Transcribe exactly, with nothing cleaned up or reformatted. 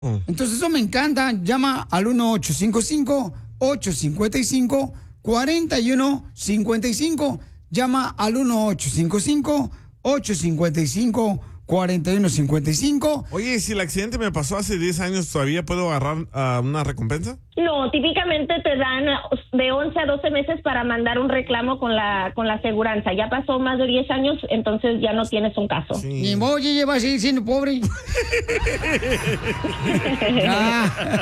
Entonces eso me encanta. Llama al uno ocho cinco cinco, ocho cinco cinco, cuatro uno cinco cinco. Llama al uno ocho cinco cinco, ocho cinco cinco, cuatro uno cinco cinco. Oye, si el accidente me pasó hace diez años, ¿todavía puedo agarrar uh, una recompensa? No, típicamente te dan de once a doce meses para mandar un reclamo con la con la aseguranza. Ya pasó más de diez años, entonces ya no tienes un caso. Sí. Ni modo, ya vas a seguir siendo pobre. Ah.